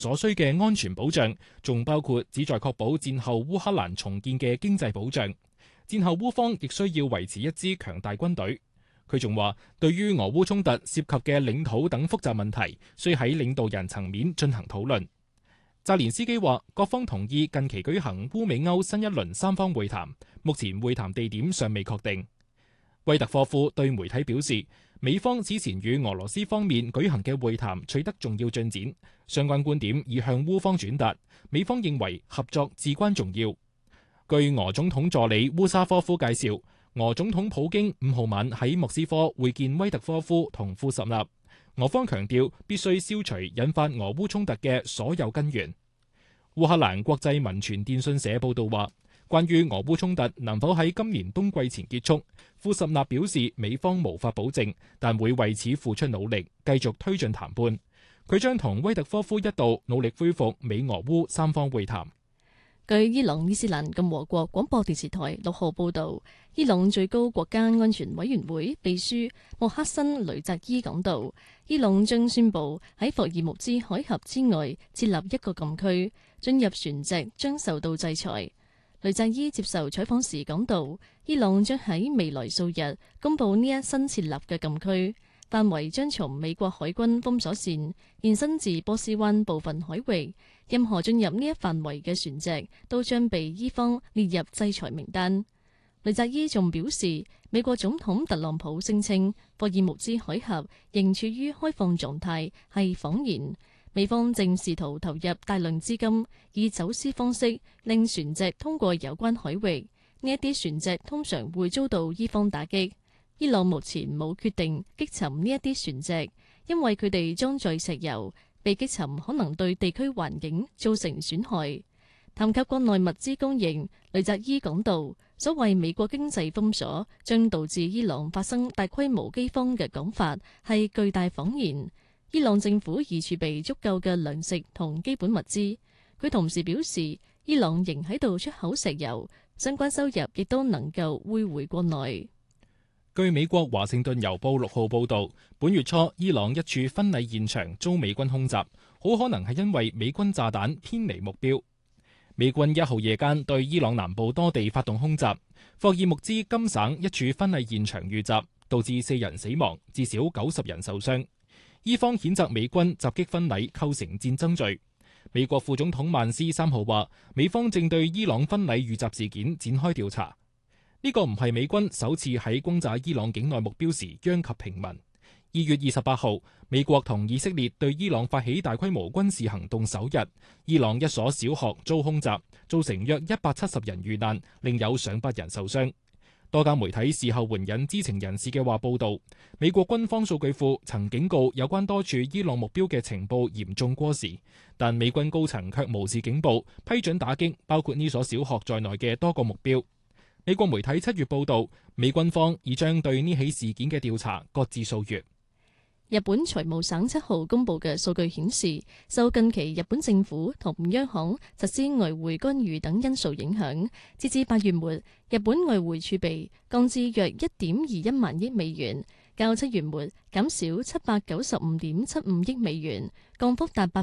所需嘅安全保障，仲包括旨在確保戰後烏克蘭重建嘅經濟保障。戰後烏方亦需要維持一支強大軍隊。佢仲話，對於俄烏衝突涉及嘅領土等複雜問題，需喺領導人層面進行討論。澤連斯基話，各方同意近期舉行烏美歐新一輪三方會談，目前會談地點尚未確定。威特科夫對媒體表示，美方此前與俄羅斯方面舉行嘅會談取得重要進展，相關觀點已向烏方轉達，美方認為合作至關重要。據俄總統助理烏沙科夫介紹，俄總統普京5號晚喺莫斯科會見威特科夫同庫什納，俄方強調必須消除引發俄烏衝突嘅所有根源。烏克蘭國際民傳電訊社報道話，關於俄烏衝突能否喺今年冬季前結束，庫什納表示美方無法保證，但會為此付出努力，繼續推進談判。佢將同威特科夫一道努力恢復美俄烏三方會談。 據伊朗伊斯蘭共和國廣播電視台6號報導，伊朗最高國家安全委員會秘書穆克辛雷澤伊講道，伊朗將宣布喺霍爾木茲海峽之外設立一個禁區，進入船隻將受到制裁。雷澤伊接受採訪時講道，伊朗將喺未來數日公佈呢一新設立嘅禁區，範圍將從美國海軍封鎖線延伸至波斯灣部分海域。任何進入呢一範圍嘅船隻都將被伊方列入制裁名單。雷澤伊仲表示，美國總統特朗普聲稱霍爾木茲海峽仍處於開放狀態係謊言，美方正試圖投入大量資金，以走私方式令船隻通過有關海域。呢一啲船隻通常會遭到伊方打擊。伊朗目前冇決定擊沉呢一啲船隻，因為佢哋裝載石油。被擊沉可能對地區環境造成損害。談及國內物資供應，雷澤伊講道，所謂美國經濟封鎖將導致伊朗發生大規模饑荒嘅講法係巨大謊言。伊朗政府已儲備足夠嘅糧食同基本物資。佢同時表示，伊朗仍喺度出口石油，相關收入亦都能夠匯回國內。 據美國華盛頓郵報6號報導，本月初伊朗一處婚禮現場遭美軍空襲，好可能係因為美軍炸彈偏離目標。美軍1號夜間對伊朗南部多地發動空襲，霍爾木茲金省一處婚禮現場遇襲，導致4人死亡，至少90人受傷。伊方譴責美軍襲擊婚禮構成戰爭罪。美國副總統曼斯3號話，美方正對伊朗婚禮遇襲事件展開調查。呢個唔係美軍首次喺轟炸伊朗境內目標時殃及平民。2月28號，美國同以色列對伊朗發起大規模軍事行動首日，伊朗一所小學遭空襲，造成約170人遇難，另有上百人受傷。多家媒體事後援引知情人士嘅話報導，美國軍方數據庫曾警告有關多處伊朗目標嘅情報嚴重過時，但美軍高層卻無視警報，批准打擊包括呢所小學在內嘅多個目標。美國媒體7月報導，美軍方已將對呢起事件嘅調查擱置數月。 日本財務省7號公佈嘅數據顯示，受近期日本政府同央行實施外匯干預等因素影響，截至8月末，日本外匯儲備降至約1.21萬億美元，較7月末減少795.75億美元，降幅達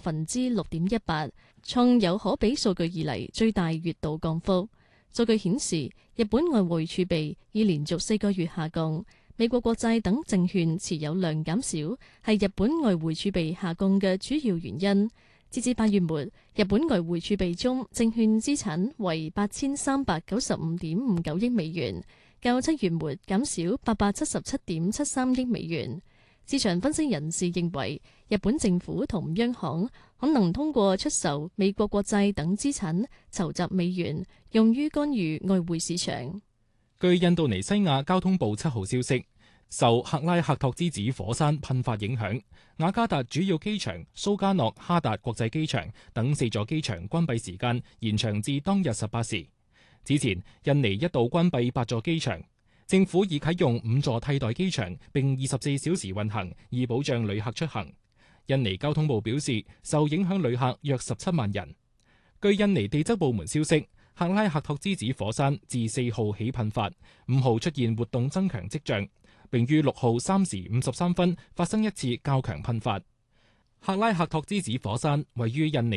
6.18%，創有可比數據以嚟最大月度降幅。數據顯示，日本外匯儲備已連續4個月下降，美國國債等證券持有量減少，係日本外匯儲備下降嘅主要原因。截至8月末，日本外匯儲備中證券資產為8395.59億美元，較7月末減少877.73億美元。市場分析人士認為，日本政府同央行可能通過出售美國國債等資產，籌集美元，用於干預外匯市場。 據印度尼西亞交通部7號消息，受克拉克托之子火山噴發影響，雅加達主要機場、蘇加諾哈達國際機場等4座機場關閉時間延長至當日18時。此前，印尼一度關閉8座機場。政府已啟用5座替代機場，並24小時運行，以保障旅客出行。印尼交通部表示，受影響旅客約17萬人。據印尼地質部門消息，克拉克托之子火山自4號起噴發，5號出現活動增強跡象，並於6號3時53分發生一次較強噴發。 克拉克托之子火山位於印尼